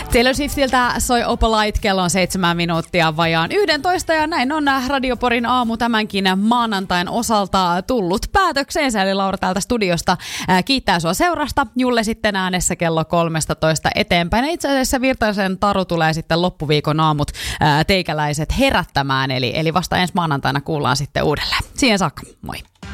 Taylor Swiftiltä soi Opalite, kello on 7 minuuttia vajaan 11 ja näin on Radio Porin aamu tämänkin maanantain osalta tullut päätökseensä. Eli Laura täältä studiosta kiittää sua seurasta. Julle sitten äänessä kello 13 eteenpäin. Ja itse asiassa Virtasen Taru tulee sitten loppuviikon aamut teikäläiset herättämään. Eli vasta ensi maanantaina kuullaan sitten uudelleen. Siihen saakka, moi!